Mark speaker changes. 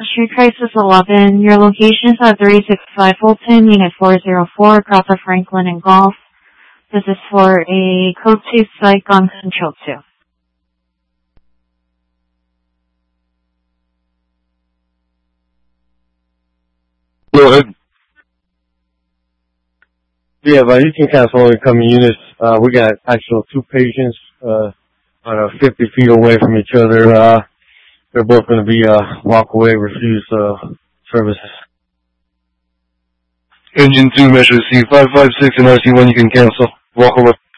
Speaker 1: Street Crisis 11. Your location is at 365 Fulton, Unit 404, Grotto Franklin and Golf. This is for a Code 2 Psych on Control 2.
Speaker 2: Go ahead. Yeah, but you can cancel all incoming units. We got actual 2 patients, 50 feet away from each other. They're both going to be, walk away, refuse, services.
Speaker 3: Engine 2, Metro C556 and RC1, you can cancel. Walk away.